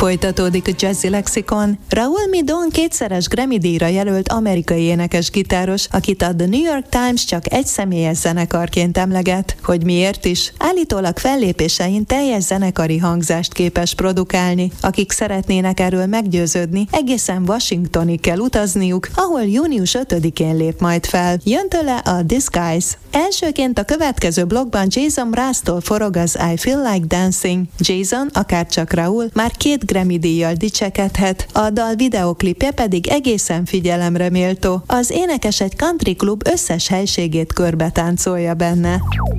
Folytatódik a Jazzy Lexikon. Raúl Midón kétszeres Grammy-díjra jelölt amerikai énekes-gitáros, akit a The New York Times csak egy személyes zenekarként emleget. Hogy miért is? Állítólag fellépésein teljes zenekari hangzást képes produkálni. Akik szeretnének erről meggyőződni, egészen Washingtonig kell utazniuk, ahol június 5-én lép majd fel. Jön tőle a Disguise. Elsőként a következő blogban Jason Mraztól forog az I Feel Like Dancing. Jason, akárcsak Raúl, már 2 Grammy-díjjal dicsekedhet, a dal videóklipje pedig egészen figyelemre méltó. Az énekes egy country klub összes helységét körbe táncolja benne.